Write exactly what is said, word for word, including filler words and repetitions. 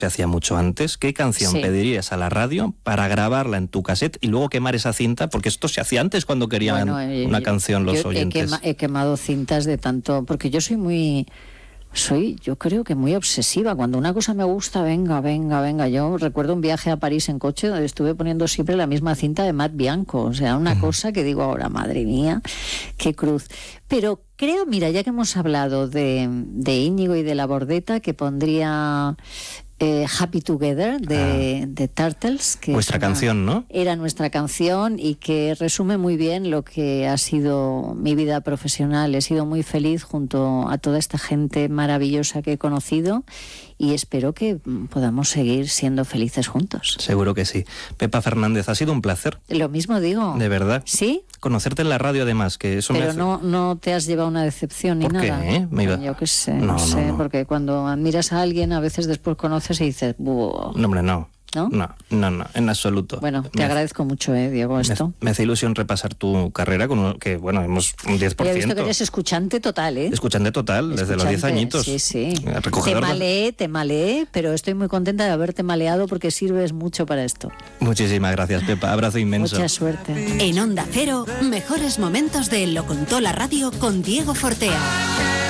se hacía mucho antes. ¿Qué canción Sí. pedirías a la radio para grabarla en tu cassette y luego quemar esa cinta? Porque esto se hacía antes cuando querían Bueno, eh, una yo- canción los yo oyentes. He, quema- he quemado cintas de tanto, porque yo soy muy, soy, yo creo que muy obsesiva. Cuando una cosa me gusta, venga, venga, venga. Yo recuerdo un viaje a París en coche donde estuve poniendo siempre la misma cinta de Matt Bianco. O sea, una uh-huh. cosa que digo ahora, madre mía, qué cruz. Pero creo, mira, ya que hemos hablado de, de Íñigo y de La Bordeta, que pondría... Eh, Happy Together de, ah. de Turtles, que vuestra una, canción, ¿no? Era nuestra canción y que resume muy bien lo que ha sido mi vida profesional. He sido muy feliz junto a toda esta gente maravillosa que he conocido y espero que podamos seguir siendo felices juntos. Seguro que sí. Pepa Fernández, ha sido un placer. Lo mismo digo. De verdad. ¿Sí? Conocerte en la radio además, que eso Pero me hace... no, no te has llevado una decepción ni ¿Por nada. qué? Eh? Me iba... Yo qué sé, no, no sé, no, no. porque cuando admiras a alguien a veces después conoces y dices... Buh. No, hombre, no. ¿No? No, no, no, en absoluto. Bueno, te me agradezco hace, mucho, eh, Diego, esto. Me, me hace ilusión repasar tu carrera, con un, que bueno, hemos un diez por ciento. He visto que eres escuchante total, ¿eh? Escuchante total, escuchante, desde los diez añitos. Sí, sí. Recogedor te maleé, te maleé, pero estoy muy contenta de haberte maleado porque sirves mucho para esto. Muchísimas gracias, Pepa. Abrazo inmenso. Mucha suerte. En Onda Cero, mejores momentos de Lo Contó la Radio con Diego Fortea.